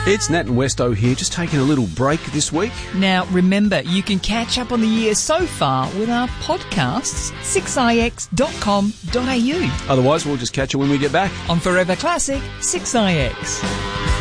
It's Nat and Westo here, just taking a little break this week. Now, remember, you can catch up on the year so far with our podcasts, 6ix.com.au. Otherwise, we'll just catch you when we get back. On Forever Classic 6ix.